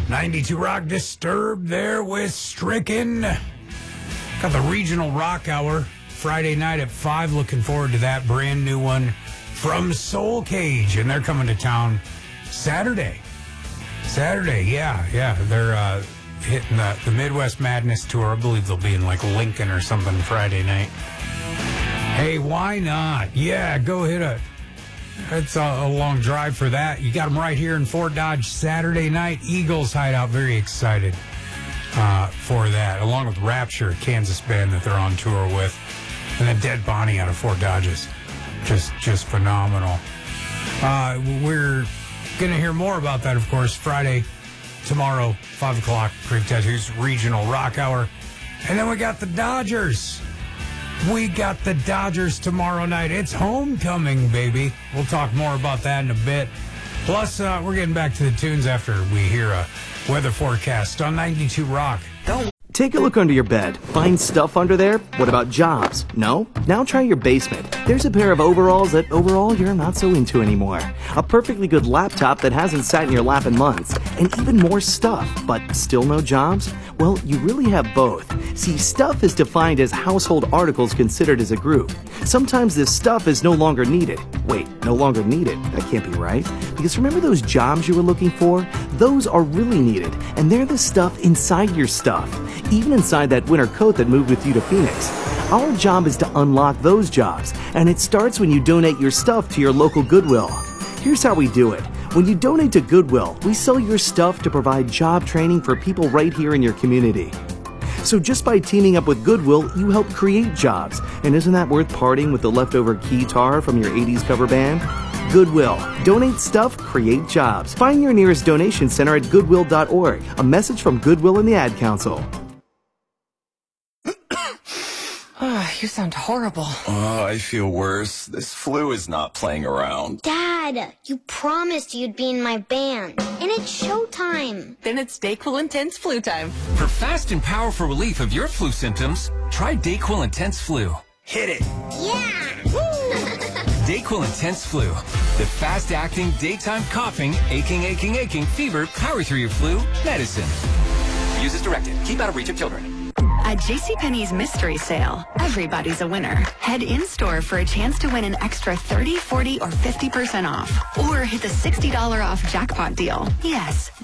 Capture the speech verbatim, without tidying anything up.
ninety-two Rock Disturbed there with Stricken. Got the Regional Rock Hour Friday night at five. Looking forward to that brand new one from Soul Cage. And they're coming to town Saturday. Saturday, yeah, yeah. They're uh, hitting the, the Midwest Madness Tour. I believe they'll be in like Lincoln or something Friday night. Hey, why not? Yeah, go hit a... It's a, a long drive for that. You got them right here in Fort Dodge Saturday night. Eagles Hideout, very excited uh, for that, along with Rapture, a Kansas band that they're on tour with, and then Dead Bonnie out of Fort Dodges. Just, just phenomenal. Uh, we're going to hear more about that, of course, Friday, tomorrow, five o'clock, Creek Tattoos Regional Rock Hour. And then we got the Dodgers. We got the Dodgers tomorrow night. It's homecoming, baby. We'll talk more about that in a bit. Plus, uh, we're getting back to the tunes after we hear a weather forecast on ninety-two Rock. Don't. Take a look under your bed. Find stuff under there? What about jobs? No? Now try your basement. There's a pair of overalls that overall you're not so into anymore. A perfectly good laptop that hasn't sat in your lap in months. And even more stuff, but still no jobs? Well, you really have both. See, stuff is defined as household articles considered as a group. Sometimes this stuff is no longer needed. Wait, no longer needed? That can't be right. Because remember those jobs you were looking for? Those are really needed, and they're the stuff inside your stuff. Even inside that winter coat that moved with you to Phoenix. Our job is to unlock those jobs, and it starts when you donate your stuff to your local Goodwill. Here's how we do it. When you donate to Goodwill, we sell your stuff to provide job training for people right here in your community. So just by teaming up with Goodwill, you help create jobs. And isn't that worth parting with the leftover guitar from your eighties cover band? Goodwill. Donate stuff, create jobs. Find your nearest donation center at goodwill dot org. A message from Goodwill and the Ad Council. Oh, you sound horrible. Oh, I feel worse. This flu is not playing around. Dad, you promised you'd be in my band. And it's showtime. Then it's Dayquil Intense Flu time. For fast and powerful relief of your flu symptoms, try Dayquil Intense Flu. Hit it. Yeah! Dayquil Intense Flu. The fast-acting, daytime coughing, aching, aching, aching, fever, power through your flu medicine. Use as directed. Keep out of reach of children. At JCPenney's Mystery Sale, everybody's a winner. Head in-store for a chance to win an extra thirty, forty, or fifty percent off. Or hit the sixty dollars off jackpot deal. Yes,